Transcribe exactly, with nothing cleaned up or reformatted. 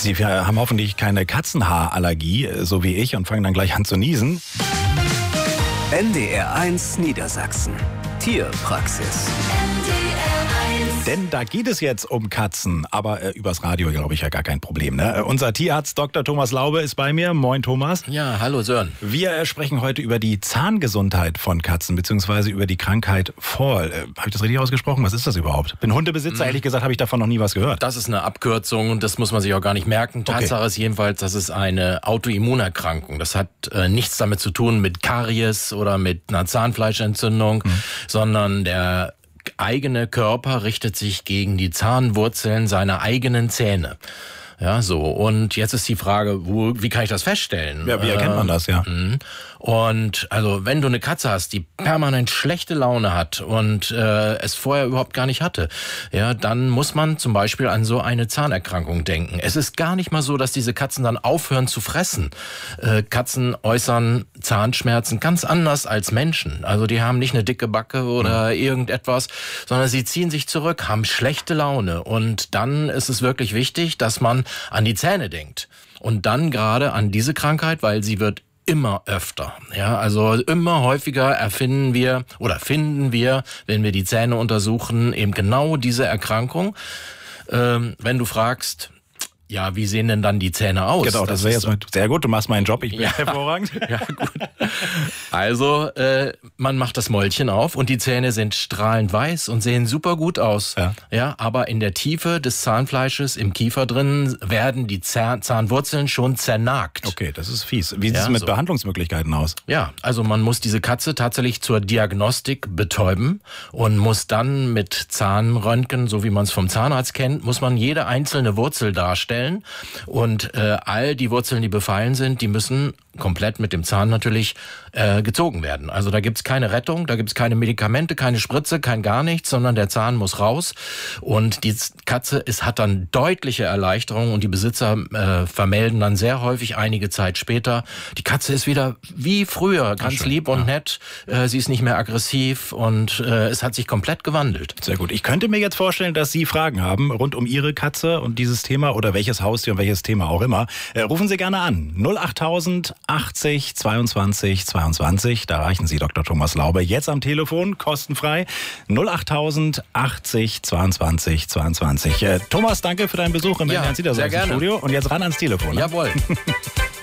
Sie haben hoffentlich keine Katzenhaarallergie, so wie ich, und fangen dann gleich an zu niesen. N D R eins Niedersachsen. Tierpraxis. Denn da geht es jetzt um Katzen, aber äh, übers Radio, glaube ich, ja gar kein Problem. Ne? Äh, unser Tierarzt Doktor Thomas Laube ist bei mir. Moin, Thomas. Ja, hallo Sören. Wir äh, sprechen heute über die Zahngesundheit von Katzen, beziehungsweise über die Krankheit Fall. Äh, habe ich das richtig ausgesprochen? Was ist das überhaupt? Bin Hundebesitzer, mhm. ehrlich gesagt, habe ich davon noch nie was gehört. Das ist eine Abkürzung und das muss man sich auch gar nicht merken. Tatsache okay. ist jedenfalls, das ist eine Autoimmunerkrankung. Das hat äh, nichts damit zu tun mit Karies oder mit einer Zahnfleischentzündung, mhm. sondern der eigene Körper richtet sich gegen die Zahnwurzeln seiner eigenen Zähne. Ja, so. Und jetzt ist die Frage, wo, wie kann ich das feststellen? Ja, wie erkennt man das, ja? Und also, wenn du eine Katze hast, die permanent schlechte Laune hat und äh, es vorher überhaupt gar nicht hatte, ja, dann muss man zum Beispiel an so eine Zahnerkrankung denken. Es ist gar nicht mal so, dass diese Katzen dann aufhören zu fressen. Äh, Katzen äußern Zahnschmerzen ganz anders als Menschen. Also die haben nicht eine dicke Backe oder mhm. irgendetwas, sondern sie ziehen sich zurück, haben schlechte Laune. Und dann ist es wirklich wichtig, dass man an die Zähne denkt. Und dann gerade an diese Krankheit, weil sie wird immer öfter. Ja, also immer häufiger erfinden wir oder finden wir, wenn wir die Zähne untersuchen, eben genau diese Erkrankung. Ähm, wenn du fragst, ja, wie sehen denn dann die Zähne aus? Genau, das, das wäre jetzt mal sehr gut. Du machst meinen Job, ich bin ja hervorragend. Ja, gut. Also, äh, man macht das Mäulchen auf und die Zähne sind strahlend weiß und sehen super gut aus. Ja. Ja, aber in der Tiefe des Zahnfleisches, im Kiefer drin, werden die Zahn- Zahnwurzeln schon zernagt. Okay, das ist fies. Wie sieht es ja, mit so. Behandlungsmöglichkeiten aus? Ja, also man muss diese Katze tatsächlich zur Diagnostik betäuben und muss dann mit Zahnröntgen, so wie man es vom Zahnarzt kennt, muss man jede einzelne Wurzel darstellen. Und äh, all die Wurzeln, die befallen sind, die müssen komplett mit dem Zahn natürlich äh, gezogen werden. Also da gibt's keine Rettung, da gibt's keine Medikamente, keine Spritze, kein gar nichts, sondern der Zahn muss raus. Und die Katze es hat dann deutliche Erleichterung und die Besitzer äh, vermelden dann sehr häufig einige Zeit später, die Katze ist wieder wie früher, ganz schön, lieb und ja. nett, äh, sie ist nicht mehr aggressiv und äh, es hat sich komplett gewandelt. Sehr gut. Ich könnte mir jetzt vorstellen, dass Sie Fragen haben rund um Ihre Katze und dieses Thema oder welches Haustier und welches Thema auch immer. Äh, rufen Sie gerne an. null achttausend achtzig zweiundzwanzig zweiundzwanzig. Da erreichen Sie Doktor Thomas Laube jetzt am Telefon, kostenfrei. null achttausend achtzig zweiundzwanzig zweiundzwanzig. Äh, Thomas, danke für deinen Besuch im ja, N D R Studio. Und jetzt ran ans Telefon. Ne? Jawohl.